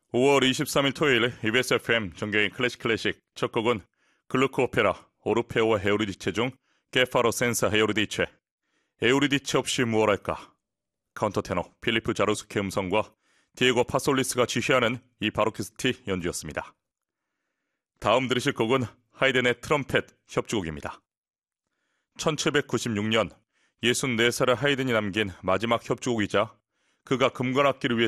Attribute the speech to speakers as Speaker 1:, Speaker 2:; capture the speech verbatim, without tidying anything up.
Speaker 1: 오월 이십삼일 토요일 이비에스 에프엠 정경의 클래식 클래식 첫 곡은 글루크 오페라 오르페오와 에우리디체 중 게파로 센사 에우리디체, 에우리디체 없이 무얼 할까, 카운터테너 필리프 자로스키 음성과 디에고 파솔리스가 지휘하는 이 바로키스트 연주였습니다. 다음 들으실 곡은 하이든의 트럼펫 협주곡입니다. 천칠백구십육년 예순네 살의 하이든이 남긴 마지막 협주곡이자 그가 금관악기를 위해